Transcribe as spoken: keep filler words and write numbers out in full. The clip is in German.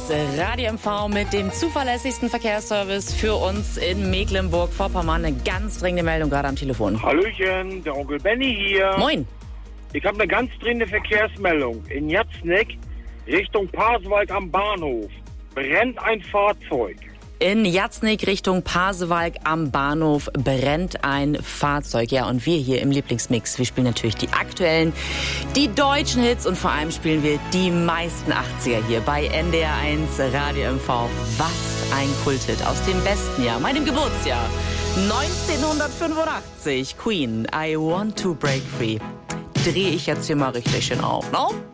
eins Radio M V mit dem zuverlässigsten Verkehrsservice für uns in Mecklenburg-Vorpommern. Eine ganz dringende Meldung gerade am Telefon. Hallöchen, der Onkel Benny hier. Moin. Ich habe eine ganz dringende Verkehrsmeldung. In Jatznick Richtung Pasewalk am Bahnhof brennt ein Fahrzeug. In Jatznick Richtung Pasewalk am Bahnhof brennt ein Fahrzeug. Ja, und wir hier im Lieblingsmix, wir spielen natürlich die aktuellen, die deutschen Hits und vor allem spielen wir die meisten achtziger hier bei N D R eins Radio M V. Was ein Kulthit aus dem besten Jahr, meinem Geburtsjahr. neunzehnhundertfünfundachtzig, Queen, I Want to Break Free. Drehe ich jetzt hier mal richtig schön auf, no?